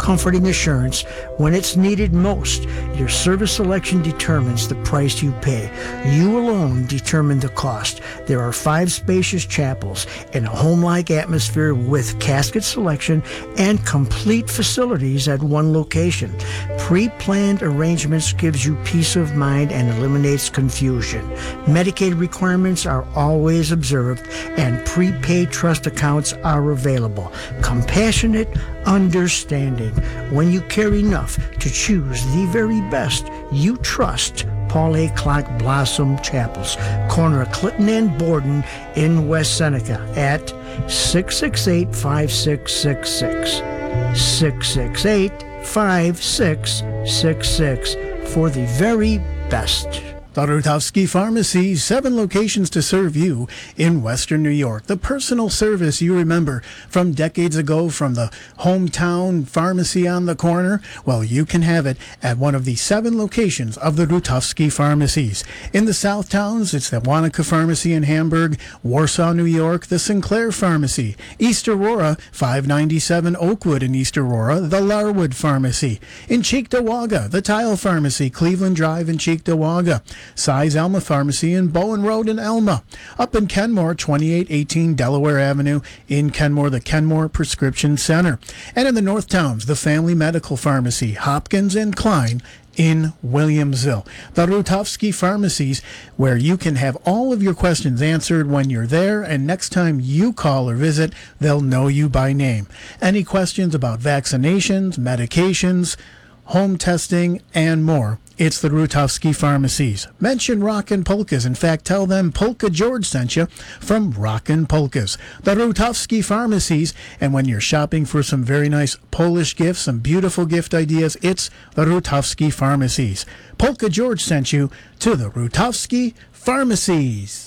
comforting assurance when it's needed most. Your service selection determines the price you pay. You alone determine the cost. There are 5 spacious chapels in a home-like atmosphere with casket selection and complete facilities at one location. Pre-planned arrangements gives you peace of mind and eliminates confusion. Medicaid requirements are always observed and prepaid trust accounts are available. Compassionate understanding. When you care enough to choose the very best, you trust Paul A. Clark Blossom Chapels, corner of Clinton and Borden in West Seneca at 668-5666. 668-5666 for the very best. The Rutowski Pharmacy, 7 locations to serve you in Western New York. The personal service you remember from decades ago from the hometown pharmacy on the corner, well, you can have it at one of the 7 locations of the Rutowski Pharmacies. In the South Towns, it's the Wanaka Pharmacy in Hamburg, Warsaw, New York, the Sinclair Pharmacy, East Aurora, 597 Oakwood in East Aurora, the Larwood Pharmacy. In Cheektowaga, the Tile Pharmacy, Cleveland Drive in Cheektowaga. Size Elma Pharmacy in Bowen Road in Elma. Up in Kenmore, 2818 Delaware Avenue in Kenmore, the Kenmore Prescription Center. And in the North Towns, the Family Medical Pharmacy, Hopkins and Klein in Williamsville. The Rutowski Pharmacies, where you can have all of your questions answered when you're there, and next time you call or visit, they'll know you by name. Any questions about vaccinations, medications, home testing, and more, it's the Rutowski Pharmacies. Mention Rockin' Polkas. In fact, tell them Polka George sent you from Rockin' Polkas. The Rutowski Pharmacies. And when you're shopping for some very nice Polish gifts, some beautiful gift ideas, it's the Rutowski Pharmacies. Polka George sent you to the Rutowski Pharmacies.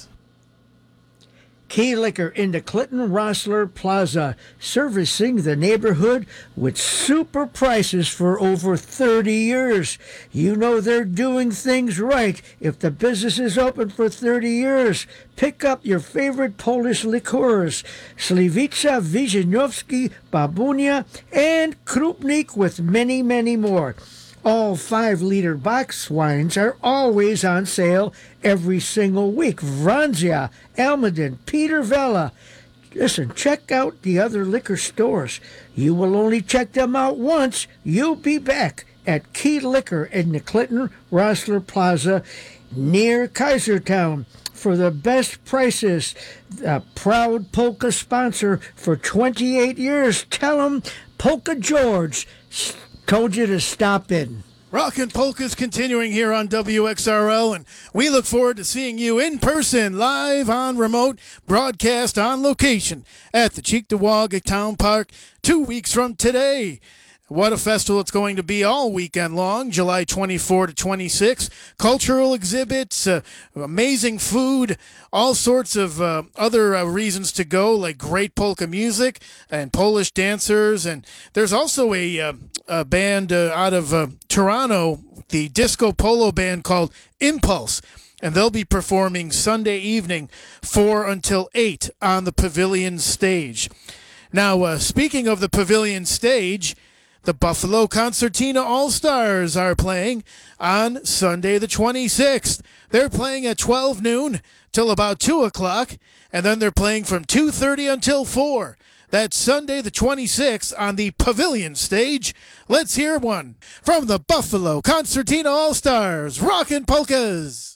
Key Liquor in the Clinton Rossler Plaza, servicing the neighborhood with super prices for over 30 years. You know they're doing things right if the business is open for 30 years. Pick up your favorite Polish liqueurs, Sliwica, Wyżynowski, Babunia, and Krupnik, with many, many more. All 5-liter box wines are always on sale every single week. Franzia, Almaden, Peter Vella. Listen, check out the other liquor stores. You will only check them out once. You'll be back at Key Liquor in the Clinton Rossler Plaza near Kaisertown for the best prices. A proud Polka sponsor for 28 years. Tell them Polka George told you to stop in. Rockin' Polka's continuing here on WXRL, and we look forward to seeing you in person, live on remote, broadcast on location at the Cheektowaga Town Park 2 weeks from today. What a festival it's going to be all weekend long, July 24 to 26. Cultural exhibits, amazing food, all sorts of other reasons to go, like great polka music and Polish dancers. And there's also a band out of Toronto, the disco polo band called Impulse. And they'll be performing Sunday evening 4 until 8 on the Pavilion stage. Now, speaking of the Pavilion stage, the Buffalo Concertina All-Stars are playing on Sunday the 26th. They're playing at 12 noon till about 2 o'clock, and then they're playing from 2:30 until 4. That's Sunday the 26th on the Pavilion stage. Let's hear one from the Buffalo Concertina All-Stars, Rockin' Polkas.